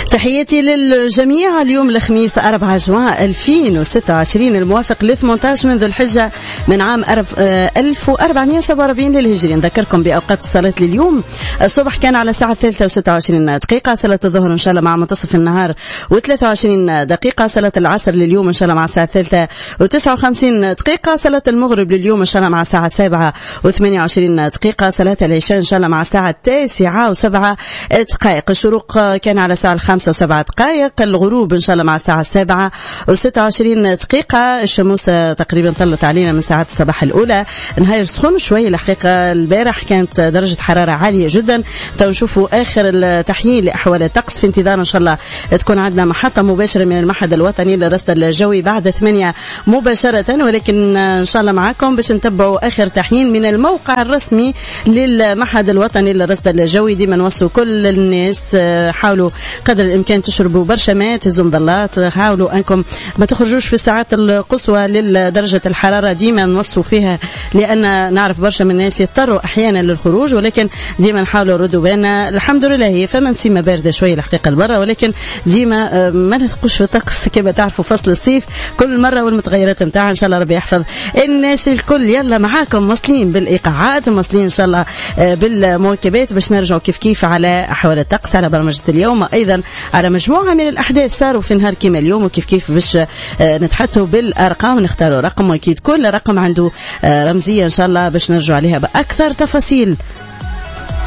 تحياتي للجميع. اليوم الخميس 4 جوان 2026 الموافق ل 18 من ذو الحجة من عام 1447 للهجري. نذكركم بأوقات الصلاة لليوم. الصبح كان على الساعة 3:26 صلاة الظهر إن شاء الله مع منتصف النهار و23 دقيقة. صلاة العصر لليوم إن شاء الله مع الساعة 3:59 صلاة المغرب لليوم إن شاء الله مع الساعة 7:28 صلاة العشاء إن شاء الله مع الساعة 9:07. الشروق كان على الساعة 5:07. الغروب إن شاء الله مع الساعة 7:26. الشموس تقريبا طلت علينا من ساعات الصباح الأولى. نهاية سخون شوية الحقيقة. البارح كانت درجة حرارة عالية جدا. نشوفوا آخر التحيين لأحوال الطقس في انتظار إن شاء الله تكون عندنا محطة مباشرة من المعهد الوطني للرصد الجوي بعد 8 مباشرة، ولكن إن شاء الله معاكم باش نتبعوا آخر تحيين من الموقع الرسمي للمعهد الوطني للرصد الجوي. ديما نوصوا كل الناس حاولوا قدر الإمكان تشربوا برشا ماء، تهزوا مظلات، حاولوا أنكم ما تخرجوش في الساعات القصوى لدرجة الحرارة. ديما نوصوا فيها لأن نعرف برشا من الناس يضطروا أحيانا للخروج، ولكن ديما نحاولوا ردوا بالنا. الحمد لله هي فما نسيمة باردة شوية الحقيقة البرة، ولكن ديما ما نثقوش في الطقس كما تعرفوا فصل الصيف كل مرة والمتغيرات متاعها. إن شاء الله ربي يحفظ الناس الكل. يلا معاكم مواصلين بالإيقاعات، مواصلين إن شاء الله بالمواكبات باش نرجعوا كيف على أحوال الطقس على برمجة اليوم، أيضا على مجموعة من الأحداث صاروا في نهار كيما اليوم، وكيف باش نتحدثوا بالأرقام. نختاروا رقم، وأكيد كل رقم عنده رمزية إن شاء الله باش نرجعوا عليها بأكثر تفاصيل.